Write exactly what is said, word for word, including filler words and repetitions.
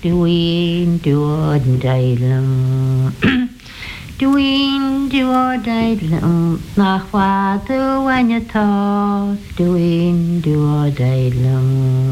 Doin dua dailum Doin dua dailum Nach wa the wanya toss Doin dua dailum